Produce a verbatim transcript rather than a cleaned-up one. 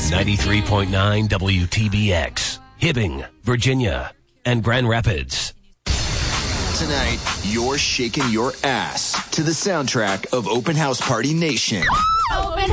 ninety-three point nine W T B X, Hibbing, Virginia, and Grand Rapids. Tonight, you're shaking your ass to the soundtrack of Open House Party Nation. Open